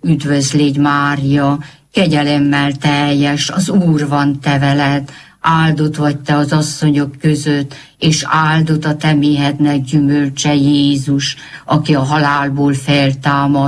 Üdvözlégy Mária, kegyelemmel teljes, az Úr van te veled, áldott vagy te az asszonyok között, és áldott a te méhednek gyümölcse Jézus, aki a halálból feltámad,